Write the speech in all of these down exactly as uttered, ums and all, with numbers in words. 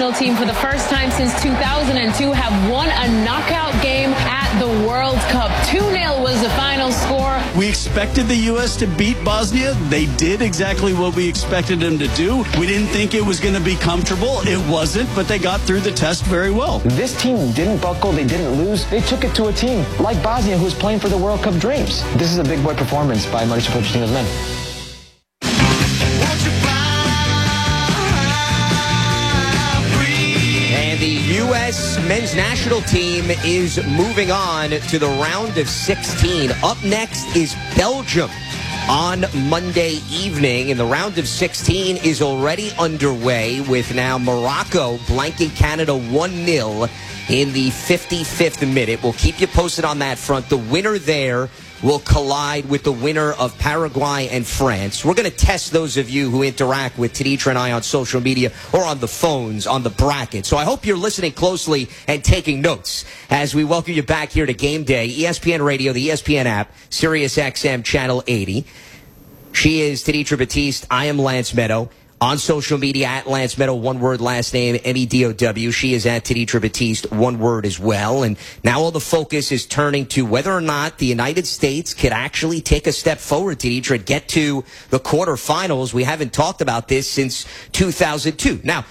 national team, for the first time since two thousand two, have won a knockout game at the World Cup. two nil was the final score. We expected the U S to beat Bosnia. They did exactly what we expected them to do. We didn't think it was going to be comfortable. It wasn't, but they got through the test very well. This team didn't buckle. They didn't lose. They took it to a team like Bosnia, who was playing for the World Cup dreams. This is a big boy performance by Mauricio Pochettino's men. And the U S men's national team is moving on to the round of sixteen. Up next is Belgium on Monday evening, and the round of sixteen is already underway with now Morocco blanking Canada one nil in the fifty-fifth minute. We'll keep you posted on that front. The winner there will collide with the winner of Paraguay and France. We're going to test those of you who interact with Tenitra and I on social media or on the phones on the bracket. So I hope you're listening closely and taking notes as we welcome you back here to Game Day. E S P N Radio, the E S P N app, Sirius X M Channel eighty. She is Tenitra Batiste. I am Lance Meadow. On social media, at Lance Meadow, one word, last name, M E D O W. She is at Tenitra Batiste, one word as well. And now all the focus is turning to whether or not the United States could actually take a step forward, Tenitra, get to the quarterfinals. We haven't talked about this since two thousand two. Now,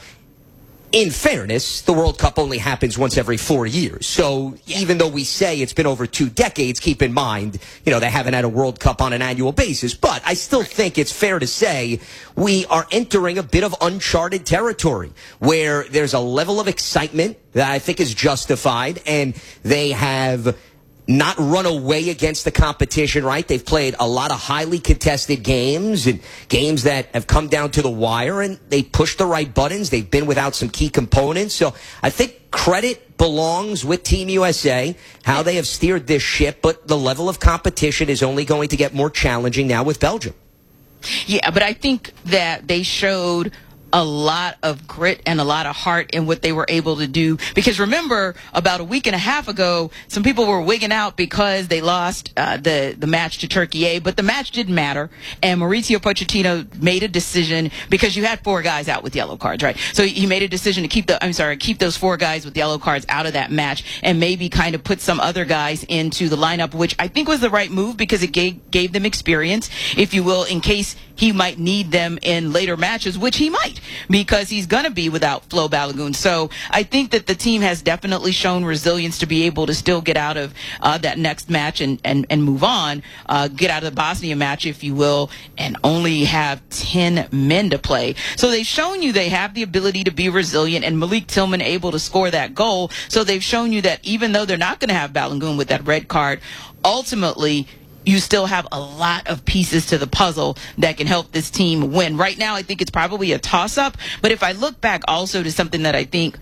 in fairness, the World Cup only happens once every four years. So even though we say it's been over two decades, keep in mind, you know, they haven't had a World Cup on an annual basis. But I still think it's fair to say we are entering a bit of uncharted territory where there's a level of excitement that I think is justified, and they have not run away against the competition, right? They've played a lot of highly contested games and games that have come down to the wire, and they pushed the right buttons. They've been without some key components. So I think credit belongs with Team U S A, how they have steered this ship, but the level of competition is only going to get more challenging now with Belgium. Yeah, but I think that they showed a lot of grit and a lot of heart in what they were able to do. Because remember, about a week and a half ago, some people were wigging out because they lost uh, the, the match to Turkey A, but the match didn't matter. And Mauricio Pochettino made a decision, because you had four guys out with yellow cards, right? So he made a decision to keep the, I'm sorry, keep those four guys with yellow cards out of that match and maybe kind of put some other guys into the lineup, which I think was the right move because it gave, gave them experience, if you will, in case he might need them in later matches, which he might, because he's going to be without Flo Balogun. So I think that the team has definitely shown resilience to be able to still get out of uh, that next match and, and, and move on, uh, get out of the Bosnia match, if you will, and only have ten men to play. So they've shown you they have the ability to be resilient, and Malik Tillman able to score that goal. So they've shown you that even though they're not going to have Balogun with that red card, ultimately you still have a lot of pieces to the puzzle that can help this team win. Right now, I think it's probably a toss-up. But if I look back also to something that I think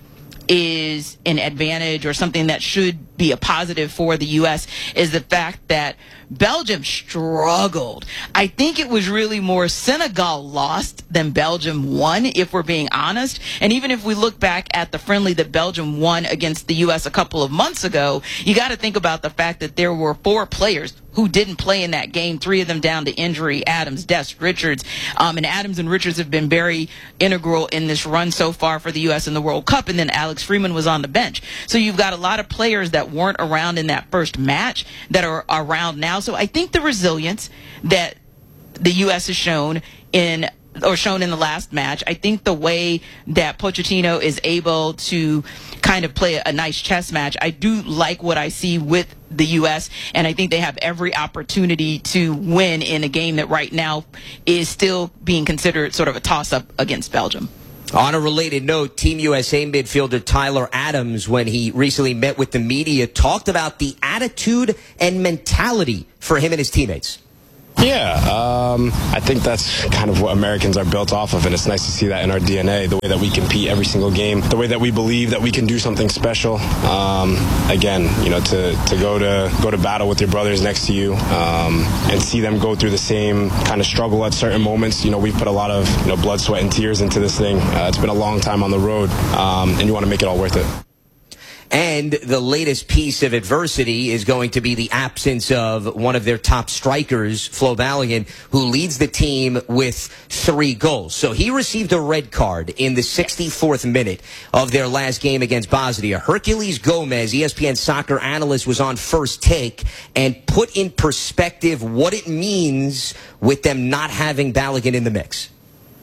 is an advantage or something that should be a positive for the U S is the fact that Belgium struggled. I think it was really more Senegal lost than Belgium won, if we're being honest. And even if we look back at the friendly that Belgium won against the U S a couple of months ago, you got to think about the fact that there were four players who didn't play in that game, three of them down to injury: Adams, Dest, Richards. Um, and Adams and Richards have been very integral in this run so far for the U S in the World Cup. And then Alex Freeman was on the bench. So you've got a lot of players that weren't around in that first match that are around now. So I think the resilience that the U S has shown in or shown in the last match, I think the way that Pochettino is able to kind of play a nice chess match, I do like what I see with the U S, and I think they have every opportunity to win in a game that right now is still being considered sort of a toss-up against Belgium. On a related note, Team U S A midfielder Tyler Adams, when he recently met with the media, talked about the attitude and mentality for him and his teammates. Yeah, um, I think that's kind of what Americans are built off of, and it's nice to see that in our D N A, the way that we compete every single game, the way that we believe that we can do something special. Um, again, you know, to, to go to go to battle with your brothers next to you um, and see them go through the same kind of struggle at certain moments. You know, we've put a lot of you know blood, sweat, and tears into this thing. Uh, it's been a long time on the road, um, and you want to make it all worth it. And the latest piece of adversity is going to be the absence of one of their top strikers, Flo Balogun, who leads the team with three goals. So he received a red card in the sixty-fourth minute of their last game against Bosnia. Hercules Gomez, E S P N soccer analyst, was on First Take and put in perspective what it means with them not having Balogun in the mix.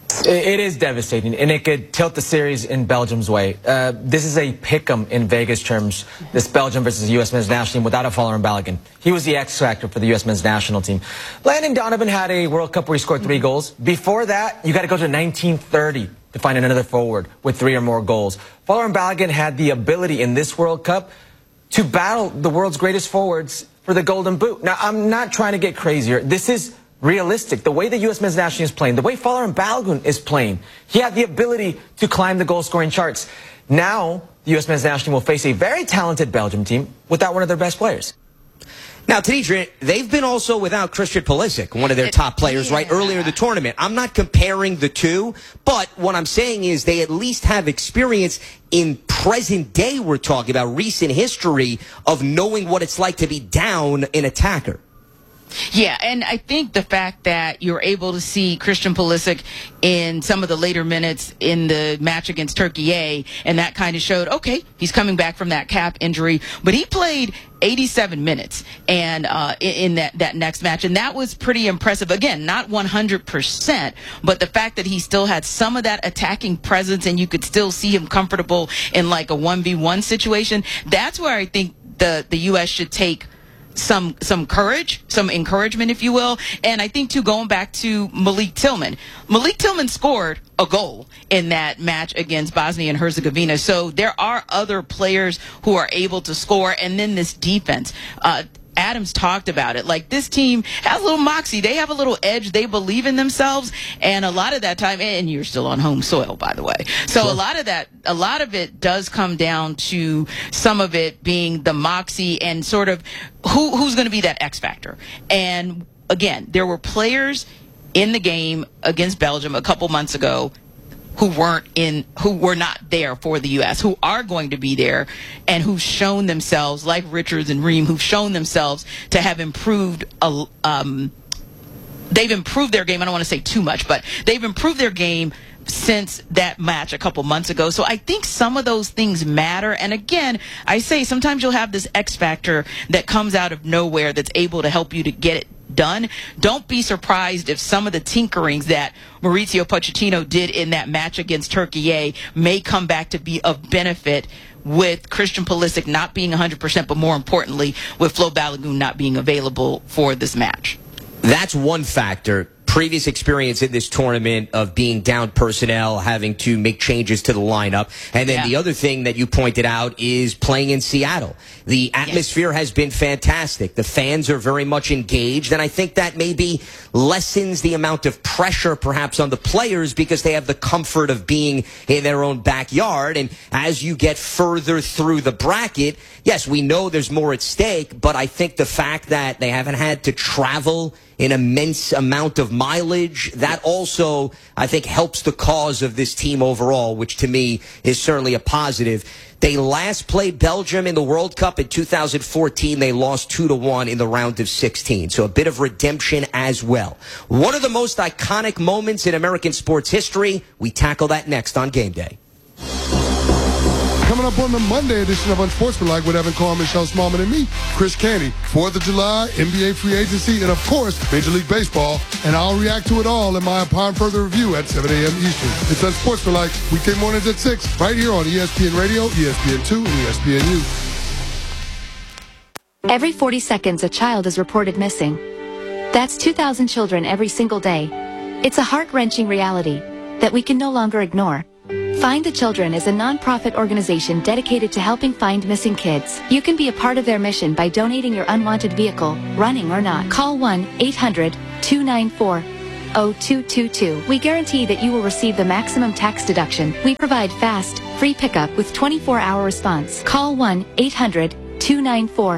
It is devastating, and it could tilt the series in Belgium's way. Uh, this is a pick-em in Vegas terms, this Belgium versus U S men's national team without a Folarin Balogun. He was the X factor for the U S men's national team. Landon Donovan had a World Cup where he scored three goals. Before that, you got to go to nineteen thirty to find another forward with three or more goals. Folarin Balogun had the ability in this World Cup to battle the world's greatest forwards for the Golden Boot. Now, I'm not trying to get crazier. This is realistic. The way the U S men's national team is playing, the way Folarin Balogun is playing, he had the ability to climb the goal-scoring charts. Now, the U S men's national team will face a very talented Belgium team without one of their best players. Now, Tenitra, they've been also without Christian Pulisic, one of their top players, yeah. right, earlier in the tournament. I'm not comparing the two, but what I'm saying is they at least have experience in present day, we're talking about recent history, of knowing what it's like to be down an attacker. Yeah, and I think the fact that you're able to see Christian Pulisic in some of the later minutes in the match against Turkey A, and that kind of showed, okay, he's coming back from that calf injury, but he played eighty-seven minutes and uh, in that, that next match, and that was pretty impressive. Again, not one hundred percent, but the fact that he still had some of that attacking presence and you could still see him comfortable in like a one v one situation, that's where I think the, the U S should take some some courage, some encouragement, if you will. And I think, too, going back to Malik Tillman. Malik Tillman scored a goal in that match against Bosnia and Herzegovina. So there are other players who are able to score. And then this defense. Uh, Adams talked about it. Like, this team has a little moxie. They have a little edge. They believe in themselves. And a lot of that time, and you're still on home soil, by the way. So sure. a lot of that, a lot of it does come down to some of it being the moxie and sort of who who's going to be that X factor. And again, there were players in the game against Belgium a couple months ago who weren't in, who were not there for the U S, who are going to be there, and who've shown themselves, like Richards and Ream, who've shown themselves to have improved. A, um, they've improved their game. I don't want to say too much, but they've improved their game since that match a couple months ago. So I think some of those things matter. And again, I say sometimes you'll have this X factor that comes out of nowhere that's able to help you to get it done. Don't be surprised if some of the tinkerings that Mauricio Pochettino did in that match against Turkey A may come back to be of benefit with Christian Pulisic not being one hundred percent, but more importantly, with Flo Balogun not being available for this match. That's one factor. Previous experience in this tournament of being down personnel, having to make changes to the lineup. And then yeah. the other thing that you pointed out is playing in Seattle. The atmosphere yes. has been fantastic. The fans are very much engaged, and I think that maybe lessens the amount of pressure perhaps on the players because they have the comfort of being in their own backyard. And as you get further through the bracket, yes, we know there's more at stake, but I think the fact that they haven't had to travel an immense amount of mileage, that also, I think, helps the cause of this team overall, which to me is certainly a positive. They last played Belgium in the World Cup in two thousand fourteen. They lost two to one in the round of sixteen. So a bit of redemption as well. One of the most iconic moments in American sports history. We tackle that next on Game Day. Coming up on the Monday edition of Unsportsmanlike with Evan Carr, Michelle Smallman, and me, Chris Canty. fourth of July, N B A free agency, and of course, Major League Baseball. And I'll react to it all in my upon further review at seven a.m. Eastern. It's Unsportsmanlike, weekday mornings at six, right here on E S P N Radio, E S P N two, and E S P N U. Every forty seconds, a child is reported missing. That's two thousand children every single day. It's a heart-wrenching reality that we can no longer ignore. Find the Children is a non-profit organization dedicated to helping find missing kids. You can be a part of their mission by donating your unwanted vehicle, running or not. Call one eight hundred two nine four zero two two two. We guarantee that you will receive the maximum tax deduction. We provide fast, free pickup with twenty-four hour response. Call one eight hundred two nine four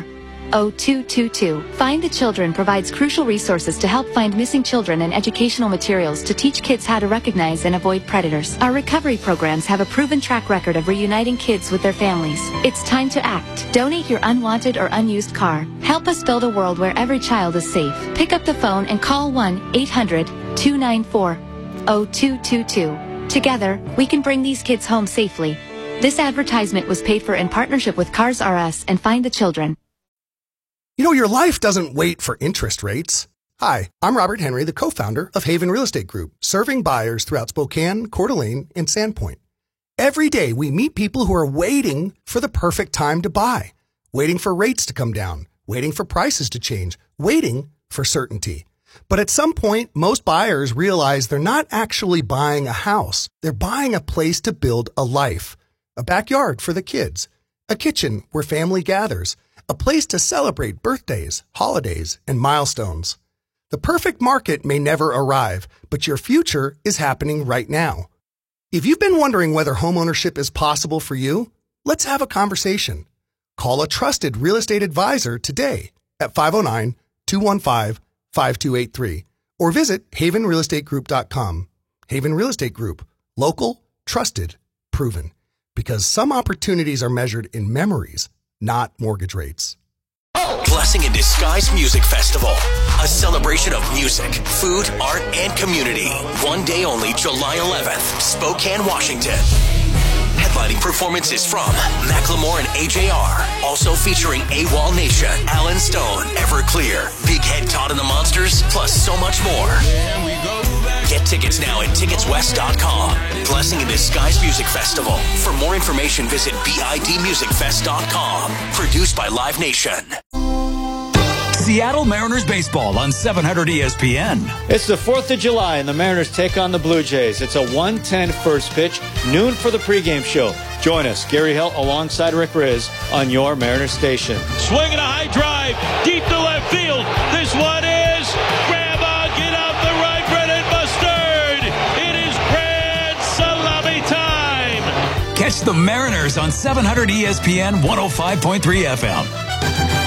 oh two two two. Find the Children provides crucial resources to help find missing children and educational materials to teach kids how to recognize and avoid predators. Our recovery programs have a proven track record of reuniting kids with their families. It's time to act. Donate your unwanted or unused car. Help us build a world where every child is safe. Pick up the phone and call one eight hundred two nine four oh two two two. Together, we can bring these kids home safely. This advertisement was paid for in partnership with Cars R Us and Find the Children. You know, your life doesn't wait for interest rates. Hi, I'm Robert Henry, the co-founder of Haven Real Estate Group, serving buyers throughout Spokane, Coeur d'Alene, and Sandpoint. Every day, we meet people who are waiting for the perfect time to buy, waiting for rates to come down, waiting for prices to change, waiting for certainty. But at some point, most buyers realize they're not actually buying a house. They're buying a place to build a life, a backyard for the kids, a kitchen where family gathers, a place to celebrate birthdays, holidays, and milestones. The perfect market may never arrive, but your future is happening right now. If you've been wondering whether homeownership is possible for you, let's have a conversation. Call a trusted real estate advisor today at five oh nine, two one five, five two eight three or visit haven real estate group dot com. Haven Real Estate Group. Local, trusted, proven. Because some opportunities are measured in memories, not mortgage rates. Blessing in Disguise Music Festival. A celebration of music, food, art, and community. One day only, July eleventh, Spokane, Washington. Headlining performances from Macklemore and A J R. Also featuring AWOL Nation, Alan Stone, Everclear, Big Head Todd and the Monsters, plus so much more. Get tickets now at tickets west dot com. Blessing in Disguise Music Festival. For more information, visit bid music fest dot com. Produced by Live Nation. Seattle Mariners baseball on seven hundred E S P N. It's the fourth of July, and the Mariners take on the Blue Jays. It's a one ten first pitch, noon for the pregame show. Join us, Gary Helt, alongside Rick Riz, on your Mariners station. Swinging a high drive, deep to left field. This one is grandma, get out the right, Brennan Mustard. It is grand salami time. Catch the Mariners on seven hundred E S P N one oh five point three F M.